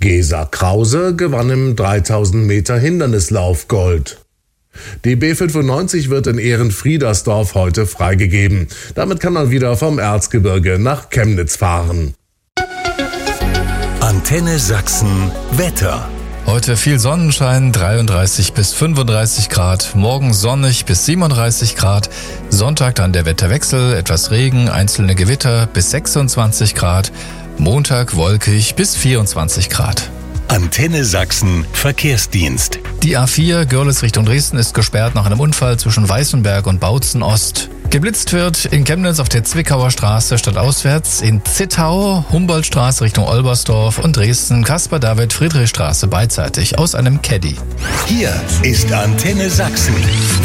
Gesa Krause gewann im 3000 Meter Hindernislauf Gold. Die B95 wird in Ehrenfriedersdorf heute freigegeben. Damit kann man wieder vom Erzgebirge nach Chemnitz fahren. Antenne Sachsen Wetter. Heute viel Sonnenschein, 33 bis 35 Grad, morgen sonnig bis 37 Grad, Sonntag dann der Wetterwechsel, etwas Regen, einzelne Gewitter bis 26 Grad, Montag wolkig bis 24 Grad. Antenne Sachsen Verkehrsdienst. Die A4 Görlitz Richtung Dresden ist gesperrt nach einem Unfall zwischen Weißenberg und Bautzen Ost. Geblitzt wird in Chemnitz auf der Zwickauer Straße stadtauswärts, in Zittau, Humboldtstraße Richtung Olbersdorf und Dresden Caspar-David-Friedrich-Straße beidseitig aus einem Caddy. Hier ist Antenne Sachsen.